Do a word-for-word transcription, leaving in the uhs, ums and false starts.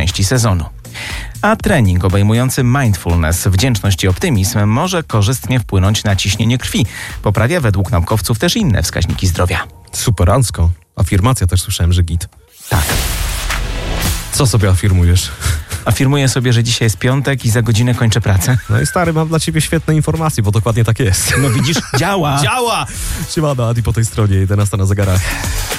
części sezonu. A trening obejmujący mindfulness, wdzięczność i optymizm może korzystnie wpłynąć na ciśnienie krwi. Poprawia według naukowców też inne wskaźniki zdrowia. Superancko. Afirmacja też słyszałem, że git. Tak. Co sobie afirmujesz? Afirmuję sobie, że dzisiaj jest piątek i za godzinę kończę pracę. No i stary, mam dla ciebie świetne informacje, bo dokładnie tak jest. No widzisz, działa! Działa! Siemano, Adi po tej stronie, jedenasta na zegarach.